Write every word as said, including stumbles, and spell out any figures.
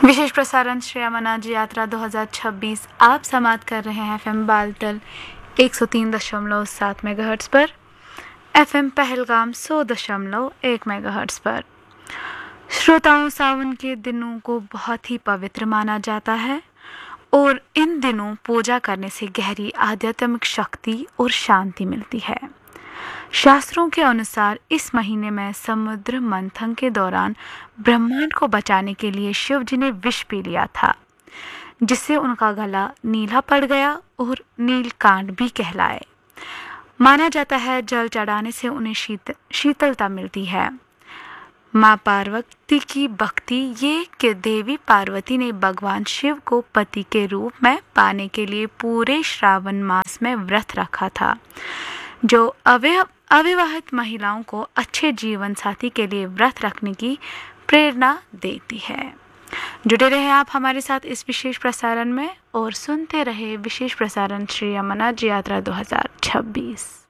विशेष प्रसारण श्री अमरनाथ जी यात्रा दो हज़ार छब्बीस आप समाप्त कर रहे हैं एफएम बालतल एक सौ तीन दशमलव सात मेगाहर्ट्ज़ पर, एफएम पहलगाम सौ दशमलव एक मेगाहर्ट्ज़ पर। श्रोताओं, सावन के दिनों को बहुत ही पवित्र माना जाता है और इन दिनों पूजा करने से गहरी आध्यात्मिक शक्ति और शांति मिलती है। शास्त्रों के अनुसार इस महीने में समुद्र मंथन के दौरान ब्रह्मांड को बचाने के लिए शिव जी ने विष पी लिया था, जिससे उनका गला नीला पड़ गया और नीलकांठ भी कहलाए। माना जाता है जल चढ़ाने से उन्हें शीत शीतलता मिलती है। माँ पार्वती की भक्ति ये कि देवी पार्वती ने भगवान शिव को पति के रूप में पाने के लिए पूरे श्रावण मास में व्रत रखा था, जो अवय अविवाहित महिलाओं को अच्छे जीवन साथी के लिए व्रत रखने की प्रेरणा देती है। जुड़े रहे आप हमारे साथ इस विशेष प्रसारण में और सुनते रहे विशेष प्रसारण श्री अमरनाथ जी यात्रा दो हज़ार छब्बीस।